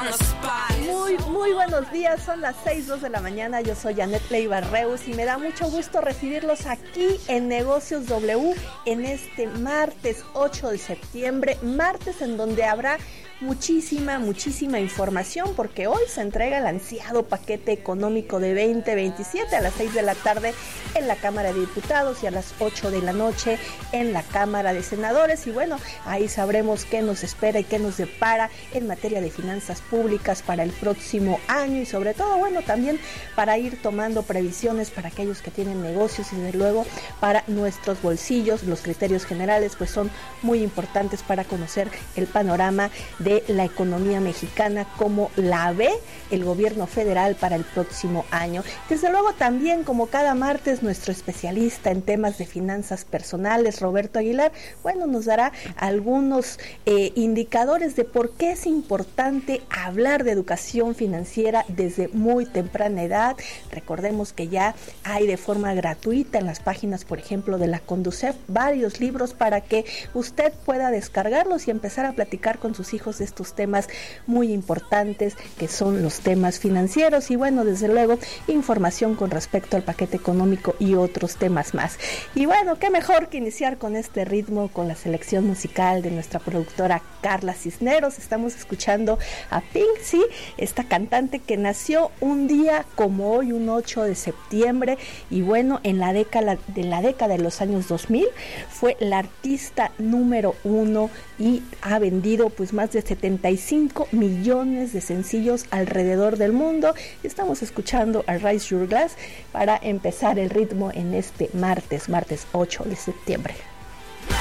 Muy buenos días, son las 6:02 de la mañana, yo soy Janet Leiva Reus y me da mucho gusto recibirlos aquí en Negocios W en este martes 8 de septiembre, martes en donde habrá muchísima información porque hoy se entrega el ansiado paquete económico de 2027 a las 6 de la tarde en la Cámara de Diputados y a las 8 de la noche en la Cámara de Senadores y bueno, ahí sabremos qué nos espera y qué nos depara en materia de finanzas públicas para el próximo año y sobre todo, bueno, también para ir tomando previsiones para aquellos que tienen negocios y desde luego para nuestros bolsillos. Los criterios generales pues son muy importantes para conocer el panorama de la economía mexicana, como la ve el gobierno federal para el próximo año. Desde luego también, como cada martes, nuestro especialista en temas de finanzas personales, Roberto Aguilar, bueno, nos dará algunos indicadores de por qué es importante hablar de educación financiera desde muy temprana edad. Recordemos que ya hay de forma gratuita en las páginas, por ejemplo, de la Conducef, varios libros para que usted pueda descargarlos y empezar a platicar con sus hijos de estos temas muy importantes que son los temas financieros y bueno, desde luego, información con respecto al paquete económico y otros temas más. Y bueno, qué mejor que iniciar con este ritmo, con la selección musical de nuestra productora Carla Cisneros. Estamos escuchando a Pink, sí, esta cantante que nació un día como hoy, un 8 de septiembre, y bueno, en la década de los años 2000 fue la artista número 1 y ha vendido pues más de 75 millones de sencillos alrededor del mundo. Estamos escuchando a Raise Your Glass para empezar el ritmo en este martes 8 de septiembre.